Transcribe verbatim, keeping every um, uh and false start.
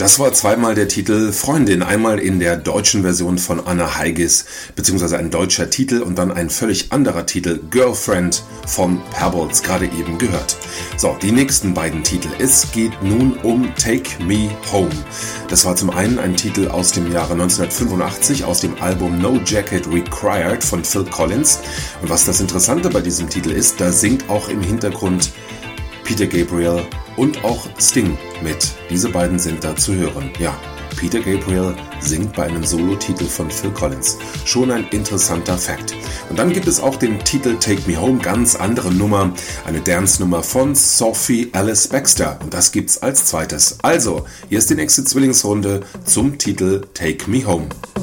Das war zweimal der Titel Freundin, einmal in der deutschen Version von Anna Heigis, beziehungsweise ein deutscher Titel und dann ein völlig anderer Titel, Girlfriend von Pebbles, gerade eben gehört. So, die nächsten beiden Titel. Es geht nun um Take Me Home. Das war zum einen ein Titel aus dem Jahre neunzehnhundertfünfundachtzig, aus dem Album No Jacket Required von Phil Collins. Und was das Interessante bei diesem Titel ist, da singt auch im Hintergrund Peter Gabriel und auch Sting mit. Diese beiden sind da zu hören. Ja, Peter Gabriel singt bei einem Solo-Titel von Phil Collins. Schon ein interessanter Fakt. Und dann gibt es auch den Titel Take Me Home, ganz andere Nummer, eine Dance-Nummer von Sophie Alice Baxter. Und das gibt's als zweites. Also, hier ist die nächste Zwillingsrunde zum Titel Take Me Home.